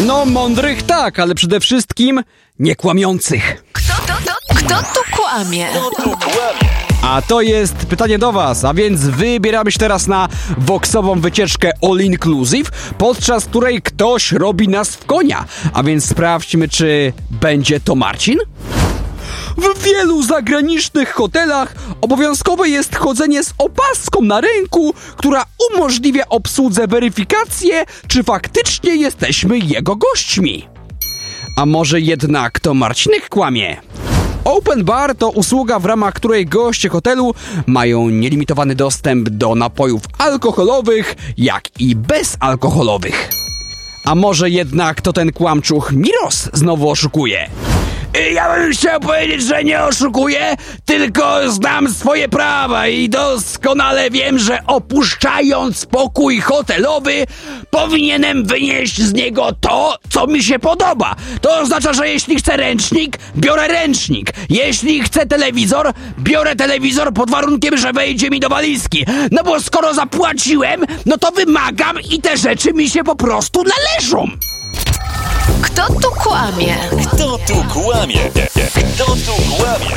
No, mądrych tak, ale przede wszystkim niekłamiących. Kto tu kłamie? A to jest pytanie do was, a więc wybieramy się teraz na voxową wycieczkę all inclusive, podczas której ktoś robi nas w konia. A więc sprawdźmy, czy będzie to Marcin? W wielu zagranicznych hotelach obowiązkowe jest chodzenie z opaską na ręku, która umożliwia obsłudze weryfikację, czy faktycznie jesteśmy jego gośćmi. A może jednak to Marcinek kłamie? Open Bar to usługa, w ramach której goście hotelu mają nielimitowany dostęp do napojów alkoholowych, jak i bezalkoholowych. A może jednak to ten kłamczuch Miros znowu oszukuje? Ja bym chciał powiedzieć, że nie oszukuję, tylko znam swoje prawa i doskonale wiem, że opuszczając pokój hotelowy powinienem wynieść z niego to, co mi się podoba. To oznacza, że jeśli chcę ręcznik, biorę ręcznik. Jeśli chcę telewizor, biorę telewizor pod warunkiem, że wejdzie mi do walizki. No bo skoro zapłaciłem, no to wymagam i te rzeczy mi się po prostu należą. Kto tu kłamie? Kto tu kłamie? Kto tu kłamie?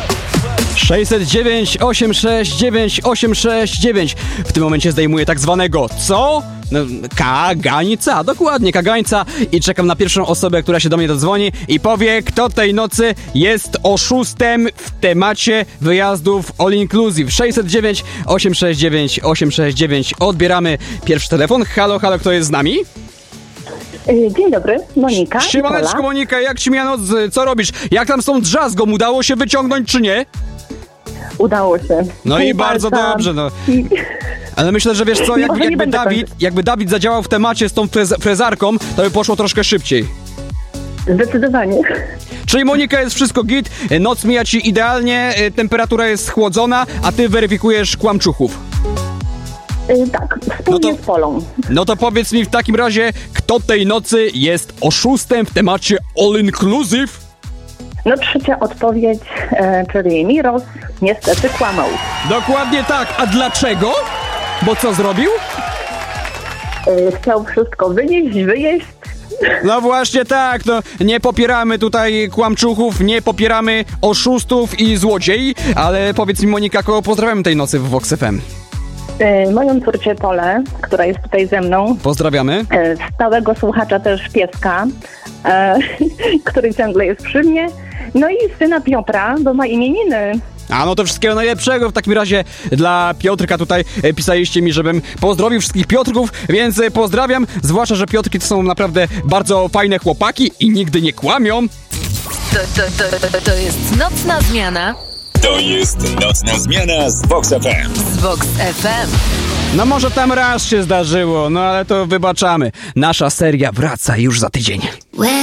609 869 869. W tym momencie zdejmuję tak zwanego co? No, kagańca, dokładnie, kagańca. I czekam na pierwszą osobę, która się do mnie dodzwoni i powie, kto tej nocy jest oszustem w temacie wyjazdów all inclusive. 609 869 869. Odbieramy pierwszy telefon. Halo, halo, kto jest z nami? Dzień dobry, Monika. Siemaneczko, Monika, jak ci mija noc? Co robisz? Jak tam z tą drzazgą? Udało się wyciągnąć, czy nie? Udało się. No i bardzo dobrze, no. Ale myślę, że wiesz co, jakby Dawid zadziałał w temacie z tą frezarką, to by poszło troszkę szybciej. Zdecydowanie. Czyli Monika, jest wszystko git, noc mija ci idealnie, temperatura jest schłodzona, a ty weryfikujesz kłamczuchów. Tak, wspólnie z Polą. No to powiedz mi w takim razie, kto tej nocy jest oszustem w temacie all inclusive? No trzecia odpowiedź, czyli Miros, niestety kłamał. Dokładnie tak, a dlaczego? Bo co zrobił? Chciał wszystko wyjeść. No właśnie tak, no nie popieramy tutaj kłamczuchów, nie popieramy oszustów i złodziei, ale powiedz mi, Monika, kogo pozdrawiamy tej nocy w Vox FM? Moją córcię Polę, która jest tutaj ze mną. Pozdrawiamy. Stałego słuchacza też pieska, który ciągle jest przy mnie. No i syna Piotra, bo ma imieniny. A no to wszystkiego najlepszego w takim razie dla Piotrka. Tutaj pisaliście mi, żebym pozdrowił wszystkich Piotrków, więc pozdrawiam. Zwłaszcza, że Piotrki to są naprawdę bardzo fajne chłopaki i nigdy nie kłamią. To jest nocna zmiana. To jest nocna zmiana z Vox FM. Z Vox FM. No może tam raz się zdarzyło, no ale to wybaczamy. Nasza seria wraca już za tydzień.